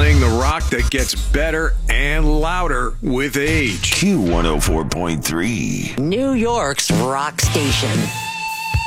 playing the rock that gets better and louder with age. Q104.3. New York's rock station.